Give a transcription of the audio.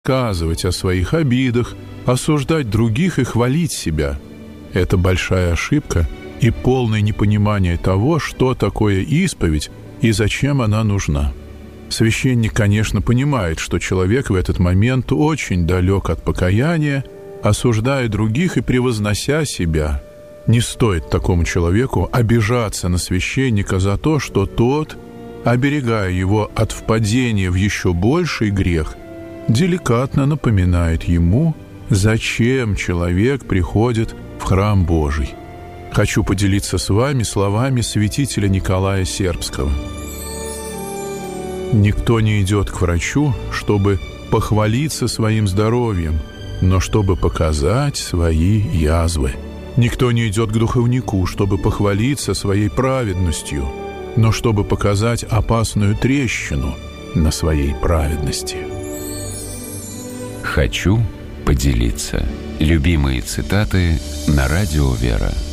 рассказывать о своих обидах, осуждать других и хвалить себя. Это большая ошибка и полное непонимание того, что такое исповедь и зачем она нужна. Священник, конечно, понимает, что человек в этот момент очень далек от покаяния, осуждая других и превознося себя. Не стоит такому человеку обижаться на священника за то, что тот, оберегая его от впадения в еще больший грех, деликатно напоминает ему, зачем человек приходит в храм Божий. Хочу поделиться с вами словами святителя Николая Сербского. «Никто не идет к врачу, чтобы похвалиться своим здоровьем, но чтобы показать свои язвы. Никто не идет к духовнику, чтобы похвалиться своей праведностью, но чтобы показать опасную трещину на своей праведности». Хочу поделиться. Любимые цитаты на радио «Вера».